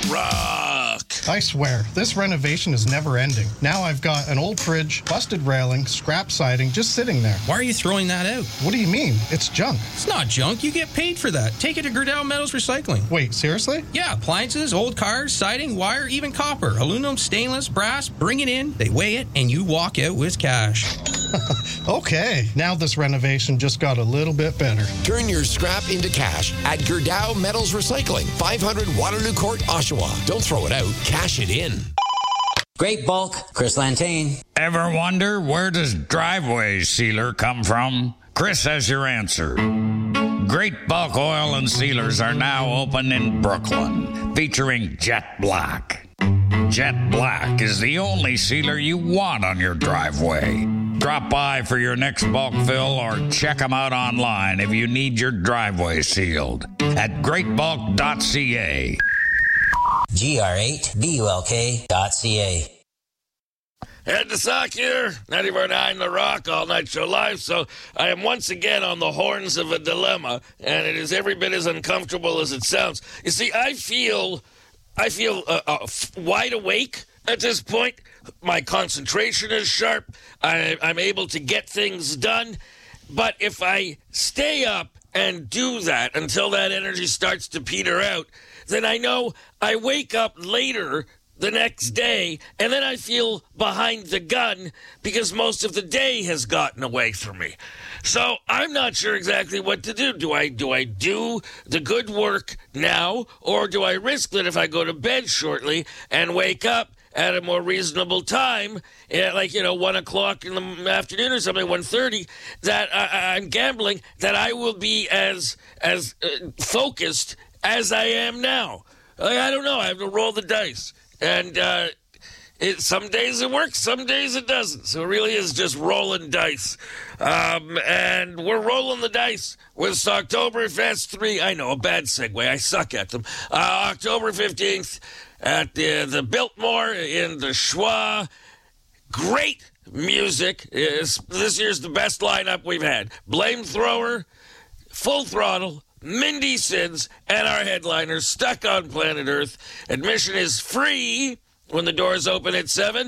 rock. I swear, this renovation is never ending. Now I've got an old fridge, busted railing, scrap siding just sitting there. Why are you throwing that out? What do you mean? It's junk. It's not junk. You get paid for that. Take it to Gerdau Metals Recycling. Wait, seriously? Yeah, appliances, old cars, siding, wire, even copper, aluminum, stainless, brass. Bring it in, they weigh it, and you walk out with cash. Okay, now this renovation just got a little bit better. Turn your scrap into cash at Gerdau Metals Recycling, 500 Waterloo Court, Oshawa. Don't throw it out, cash it in. Great Bulk, Chris Lantain. Ever wonder where does driveway sealer come from? Chris has your answer. Great Bulk Oil and Sealers are now open in Brooklyn, featuring Jet Black. Jet Black is the only sealer you want on your driveway. Drop by for your next bulk fill or check them out online if you need your driveway sealed at greatbulk.ca. GR8BULK.ca. Ed the Sock here, 94.9 The Rock, All Night Show Live. So I am once again on the horns of a dilemma, and it is every bit as uncomfortable as it sounds. You see, I feel wide awake at this point. My concentration is sharp. I'm able to get things done. But if I stay up and do that until that energy starts to peter out, then I know I wake up later the next day, and then I feel behind the gun because most of the day has gotten away from me. So I'm not sure exactly what to do. Do I do the good work now, or do I risk that if I go to bed shortly and wake up at a more reasonable time, like, 1 o'clock in the afternoon or something, 1:30, that I'm gambling that I will be as focused as I am now? I don't know. I have to roll the dice. And some days it works, some days it doesn't. So it really is just rolling dice. And we're rolling the dice with Oktoberfest 3. I know, a bad segue. I suck at them. October 15th at the Biltmore in the Schwa. Great music. This year's the best lineup we've had. Flamethrower, Full Throttle, Mindy Sids, and our headliners, Stuck on Planet Earth. Admission is free when the doors open at 7.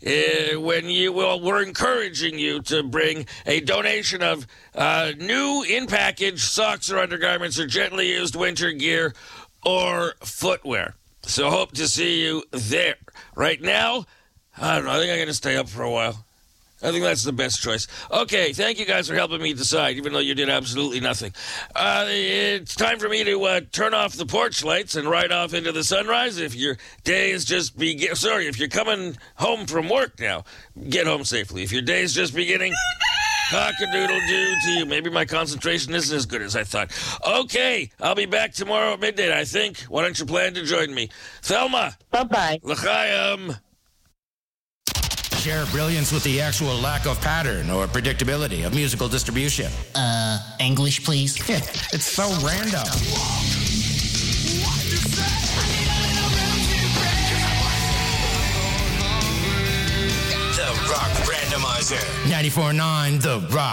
We're encouraging you to bring a donation of new in-package socks or undergarments or gently used winter gear or footwear. So hope to see you there. Right now, I don't know. I think I'm going to stay up for a while. I think that's the best choice. Okay, thank you guys for helping me decide, even though you did absolutely nothing. It's time for me to turn off the porch lights and ride off into the sunrise. If your day is just if you're coming home from work now, get home safely. If your day is just beginning, cock-a-doodle-doo to you. Maybe my concentration isn't as good as I thought. Okay, I'll be back tomorrow at midnight, I think. Why don't you plan to join me? Thelma. Bye-bye. L'chaim. Share brilliance with the actual lack of pattern or predictability of musical distribution. English, please. It's so random. The Rock Randomizer. 94.9 The Rock.